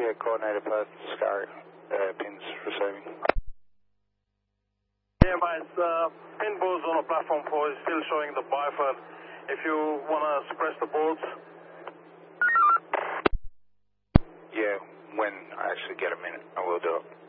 Yeah, coordinated path, SCAR pins receiving. Yeah, mate, pin boards on the platform 4 is still showing the bifid. If you want to suppress the boards. Yeah, when I actually get a minute, I will do it.